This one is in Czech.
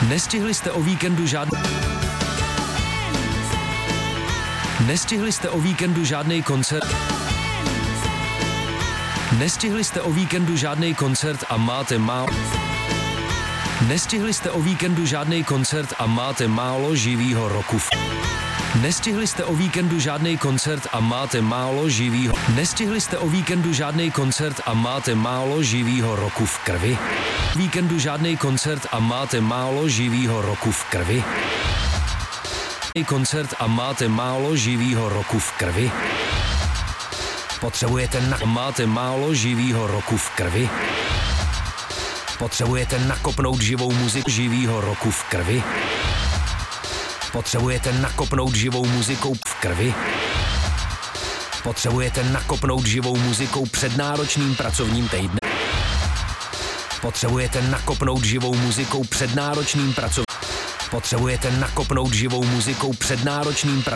Nestihli jste o víkendu žádný... Nestihli jste o víkendu žádný koncert... Nestihli jste o víkendu žádný koncert a máte málo... Nestihli jste o víkendu žádný koncert a máte málo živýho roku. Nestihli jste o víkendu žádný koncert a máte málo živýho... Nestihli jste o víkendu žádný koncert a máte málo živýho roku v krvi. Víkendu žádný koncert a máte málo živýho roku v krvi. Koncert a máte málo živýho roku v krvi. Potřebujete máte málo živýho roku v krvi. Potřebujete nakopnout živou muziku živýho roku v krvi. Potřebujete nakopnout živou muzikou v krvi. Potřebujete nakopnout živou muzikou před náročným pracovním týdnem. Potřebujete nakopnout živou muzikou před náročným pracovním. Potřebujete nakopnout živou muzikou před náročným pracovním.